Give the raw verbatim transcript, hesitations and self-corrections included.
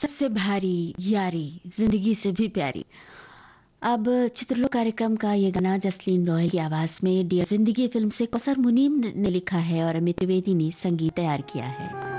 सबसे भारी यारी जिंदगी से भी प्यारी। अब चित्रलो कार्यक्रम का ये गाना जसलीन रॉयल की आवाज में डियर जिंदगी फिल्म से कौसर मुनीम ने लिखा है और अमित त्रिवेदी ने संगीत तैयार किया है।